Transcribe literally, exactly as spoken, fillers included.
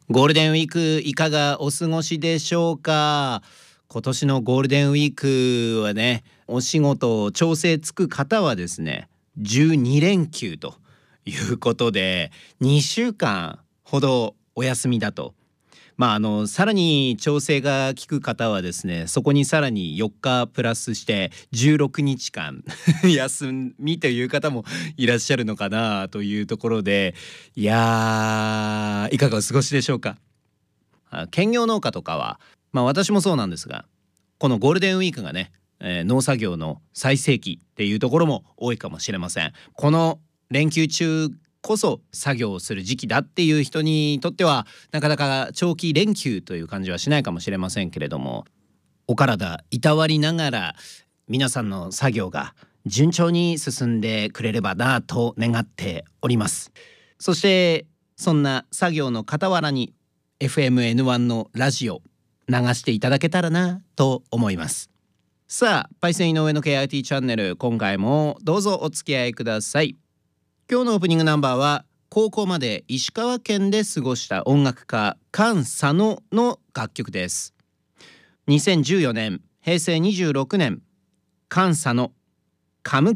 ゴールデンウィークいかがお過ごしでしょうか。今年のゴールデンウィークはね、お仕事調整つく方はですね、じゅうにれんきゅうということでにしゅうかんほどお休みだと。まああのさらに調整が効く方はですね、そこにさらによっかプラスしてじゅうろくにちかん休みという方もいらっしゃるのかなというところで、いやーいかがお過ごしでしょうか。あ兼業農家とかは、まあ私もそうなんですが、このゴールデンウィークがね、えー農作業の最盛期っていうところも多いかもしれません。この連休中こそ作業をする時期だっていう人にとってはなかなか長期連休という感じはしないかもしれませんけれども、お体いたわりながら皆さんの作業が順調に進んでくれればなと願っております。そしてそんな作業の傍らに エフエムエヌワン のラジオ流していただけたらなと思います。さあ、パイセン井上の ケーアイティー チャンネル、今回もどうぞお付き合いください。今日のオープニングナンバーは高校まで石川県で過ごした音楽家菅佐野の楽曲です。にせんじゅうよねん、へいせいにじゅうろくねん、菅佐野カム